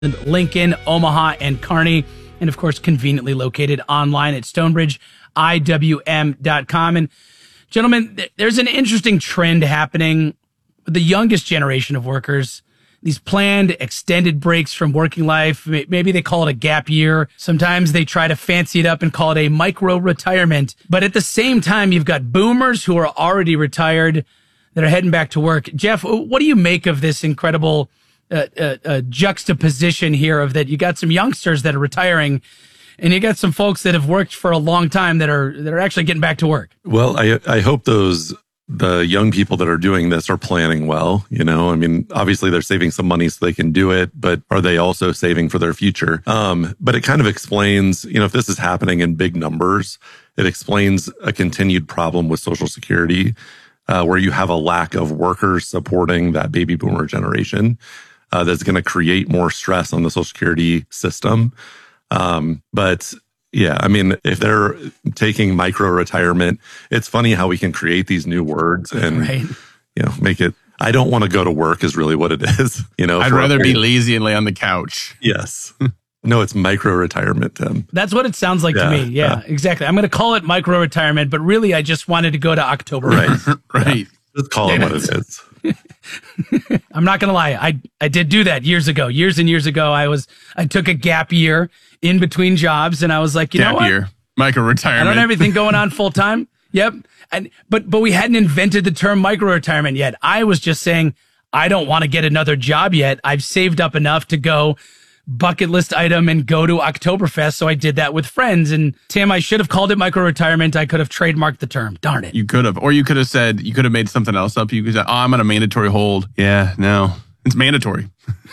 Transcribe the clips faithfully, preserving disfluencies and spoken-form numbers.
Lincoln, Omaha, and Kearney, and of course, conveniently located online at stonebridge I W M dot com. And gentlemen, th- there's an interesting trend happening with the youngest generation of workers. These planned extended breaks from working life. Maybe they call it a gap year. Sometimes they try to fancy it up and call it a micro retirement. But at the same time, you've got boomers who are already retired that are heading back to work. Jeff, what do you make of this incredible uh, uh, uh, juxtaposition here of that? You got some youngsters that are retiring, and you got some folks that have worked for a long time that are that are actually getting back to work. Well, I I hope those the young people that are doing this are planning well. You know, I mean, obviously they're saving some money so they can do it, but are they also saving for their future? Um, but it kind of explains, you know, if this is happening in big numbers, it explains a continued problem with Social Security, uh, where you have a lack of workers supporting that baby boomer generation. Uh, that's going to create more stress on the Social Security system. Um, but yeah, I mean, if they're taking micro retirement, it's funny how we can create these new words and, right. you know, make it, I don't want to go to work is really what it is. You know, I'd rather be lazy and lay on the couch. Yes. No, it's micro retirement, Tim. That's what it sounds like Yeah, to me. Yeah, yeah. exactly. I'm going to call it micro retirement, but really I just wanted to go to October. Right. Right. Just call it what it is. I'm not going to lie. I, I did do that years ago, years and years ago. I was, I took a gap year in between jobs and I was like, you Gap know what? year. Micro I retirement. don't have everything going on full time. Yep. And, but, but we hadn't invented the term micro retirement yet. I was just saying, I don't want to get another job yet. I've saved up enough to go bucket list item and go to Oktoberfest. So I did that with friends. And Tim, I should have called it micro retirement. I could have trademarked the term. Darn it. You could have, or you could have said, you could have made something else up. You could say, oh, I'm on a mandatory hold. Yeah, no, it's mandatory.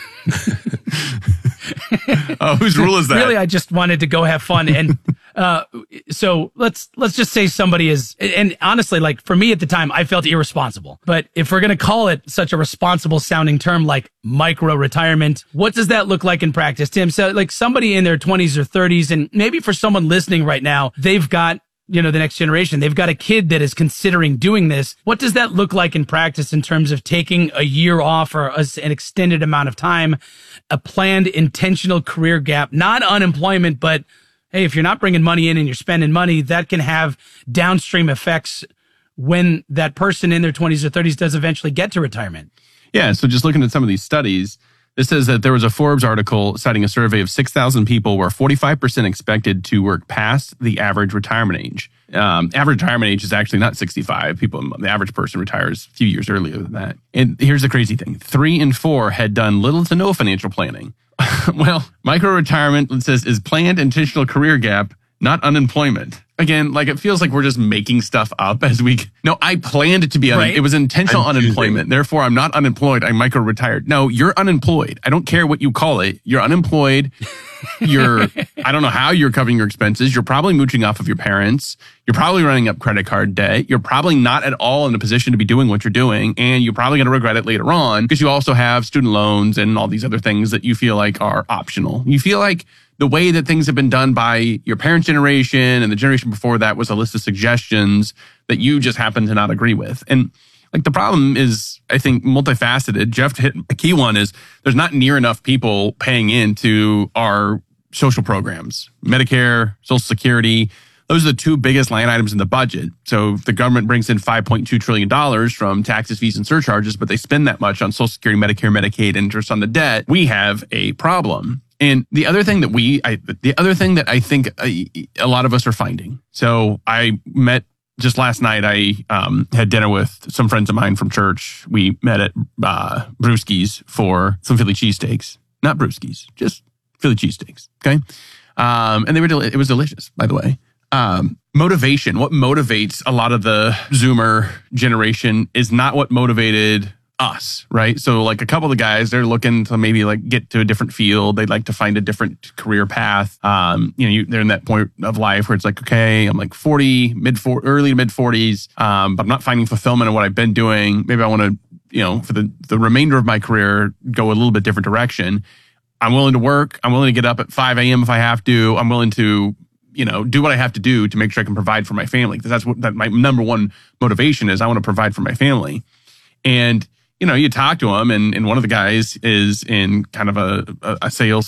Oh, whose rule is that? Really, I just wanted to go have fun. And uh, so let's let's just say somebody is, and honestly, like for me at the time, I felt irresponsible. But if we're going to call it such a responsible sounding term like micro retirement, what does that look like in practice, Tim? So like somebody in their twenties or thirties, and maybe for someone listening right now, they've got, you know, the next generation, they've got a kid that is considering doing this. What does that look like in practice in terms of taking a year off or a, an extended amount of time, a planned intentional career gap, not unemployment, but hey, if you're not bringing money in and you're spending money, that can have downstream effects when that person in their twenties or thirties does eventually get to retirement. Yeah. So just looking at some of these studies, this says that there was a Forbes article citing a survey of six thousand people where forty-five percent expected to work past the average retirement age. Um, average retirement age is actually not sixty-five. People, the average person retires a few years earlier than that. And here's the crazy thing. Three in four had done little to no financial planning. Well, micro retirement, it says, is planned intentional career gap, not unemployment. Again, like it feels like we're just making stuff up as we. No, I planned it to be. Un- Right. It was intentional I'm unemployment. choosing. Therefore, I'm not unemployed. I'm micro retired. No, you're unemployed. I don't care what you call it. You're unemployed. You're. I don't know how you're covering your expenses. You're probably mooching off of your parents. You're probably running up credit card debt. You're probably not at all in a position to be doing what you're doing, and you're probably going to regret it later on because you also have student loans and all these other things that you feel like are optional. You feel like the way that things have been done by your parents' generation and the generation before that was a list of suggestions that you just happen to not agree with. And like the problem is, I think, multifaceted. Jeff hit a key one is there's not near enough people paying into our social programs, Medicare, Social Security. Those are the two biggest line items in the budget. So if the government brings in five point two trillion dollars from taxes, fees, and surcharges, but they spend that much on Social Security, Medicare, Medicaid, interest on the debt, we have a problem. And the other thing that we, I, the other thing that I think a, a lot of us are finding. So I met just last night. I um, had dinner with some friends of mine from church. We met at uh, Brewski's for some Philly cheesesteaks, not Brewski's, just Philly cheesesteaks. Okay, um, and they were. Del- it was delicious, by the way. Um, motivation. What motivates a lot of the Zoomer generation is not what motivated us, right? So like a couple of the guys, they're looking to maybe like get to a different field. They'd like to find a different career path. Um, you know, you, they're in that point of life where it's like, okay, I'm like forty, mid four, early to mid forties, um, but I'm not finding fulfillment in what I've been doing. Maybe I want to, you know, for the, the remainder of my career, go a little bit different direction. I'm willing to work. I'm willing to get up at five a.m. if I have to. I'm willing to, you know, do what I have to do to make sure I can provide for my family. Because that's what that my number one motivation is. I want to provide for my family. And you know, you talk to them, and, and one of the guys is in kind of a, a, a sales